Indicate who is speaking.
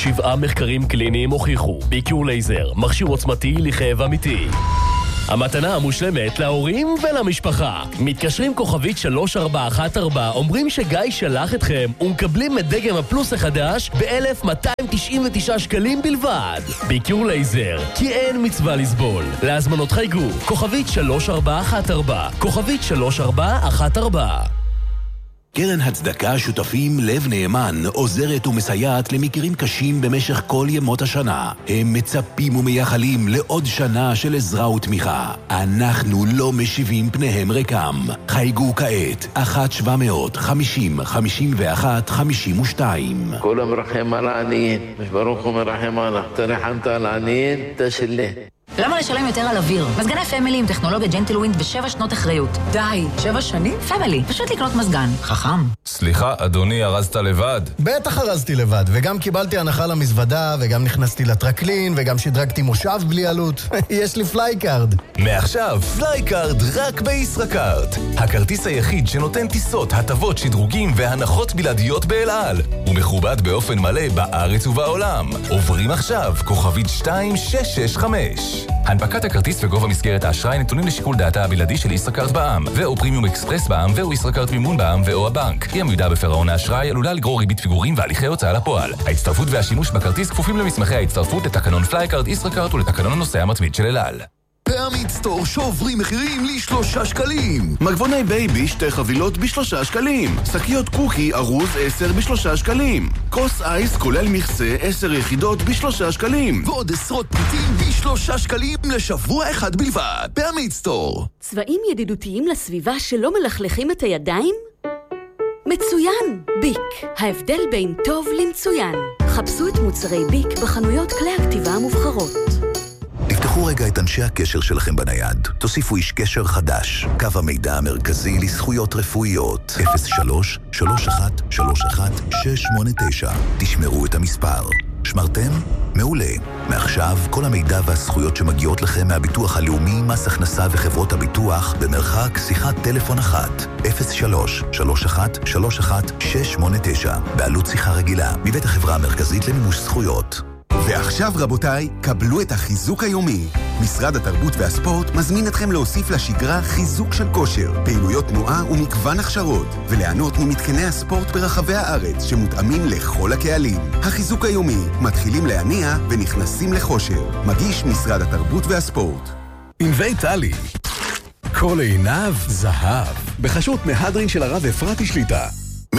Speaker 1: 7 מחקרים קליניים הוכיחו, ביקור לייזר, מכשיר עוצמתי לכאב אמיתי. המתנה המושלמת להורים ולמשפחה. מתקשרים כוכבית 3414, אומרים שגיא שלח אתכם ומקבלים את דגם הפלוס החדש ב-1,299 שקלים בלבד. ביקור לייזר, כי אין מצווה לסבול. להזמנות חייגו, כוכבית 3414, כוכבית 3414.
Speaker 2: קרן הצדקה שותפים לב נאמן עוזרת ומסייעת למקרים קשים במשך כל ימות השנה. הם מצפים ומייחלים לעוד שנה של עזרה ותמיכה. אנחנו לא משיבים פניהם ריקם. חייגו כעת 1-750-51-52.
Speaker 3: كل مرحم على العانيين مش بروح ومرحم على ترحمت على العانيين تشله.
Speaker 4: למה לשלם יותר על אוויר? מזגני פמילי עם טכנולוגיה ג'נטלווינד ב7 שנות אחריות. די, 7 שנים? פמילי, פשוט לקנות מזגן. חכם.
Speaker 5: סליחה, אדוני, ארזת לבד?
Speaker 6: בטח ארזתי לבד, וגם קיבלתי הנחה למזוודה, וגם נכנסתי לטרקלין, וגם שדרגתי מושב בלי עלות. יש לי פלייקארד.
Speaker 5: מעכשיו, פלייקארד רק בישראכרט. הכרטיס היחיד שנותן טיסות, הטבות, שדרוגים והנחות בלעדיות באל על. הוא מכובד באופן מלא בארץ ובעולם. עוברים עכשיו, כוכבית 2665. הנפקת הכרטיס וגובה מסגרת האשראי נתונים לשיקול דעתה הבלעדי של ישראכרט בע"מ, ואו פרימיום אקספרס בע"מ, ואו ישראכרט מימון בע"מ, ואו הבנק. אי עמידה בפירעון האשראי עלולה לגרור ריבית פיגורים והליכי הוצאה לפועל. ההצטרפות והשימוש בכרטיס כפופים למסמכי ההצטרפות לתקנון פלייקארד ישראכרט ולתקנון הנוסע המתמיד של אל על.
Speaker 2: פעמית סטור שוברים מחירים ל3 שקלים. מגבוני בייבי 2 חבילות ב3 שקלים. שקיות קוקי ארוז 10 ב3 שקלים. כוס אייס כולל מכסה 10 יחידות ב3 שקלים. ועוד עשרות פריטים ב3 שקלים לשבוע אחד בלבד. פעמית סטור.
Speaker 7: צבעים ידידותיים לסביבה שלא מלכלכים את הידיים? מצוין! ביק. ההבדל בין טוב למצוין. חפשו את מוצרי ביק בחנויות כלי הכתיבה המובחרות.
Speaker 2: תפתחו רגע את אנשי הקשר שלכם בנייד. תוסיפו איש קשר חדש. קו המידע המרכזי לזכויות רפואיות. 03-3131-689. תשמרו את המספר. שמרתם? מעולה. מעכשיו, כל המידע והזכויות שמגיעות לכם מהביטוח הלאומי, מס הכנסה וחברות הביטוח, במרחק שיחת טלפון אחת. 03-3131-689. בעלות שיחה רגילה. מבית החברה המרכזית למימוש זכויות.
Speaker 8: ועכשיו רבותיי, קבלו את החיזוק היומי. משרד התרבות והספורט מזמין אתכם להוסיף לשגרה חיזוק של כושר, פעילויות תנועה ומגוון הכשרות, וליהנות ממתקני הספורט ברחבי הארץ שמותאמים לכל הקהלים. החיזוק היומי, מתחילים להניע ונכנסים לכושר. מגיש משרד התרבות והספורט.
Speaker 2: ענבי טלי. כל עיניו זהב. בחסות מהדרין של הרב אפרתי שליטה.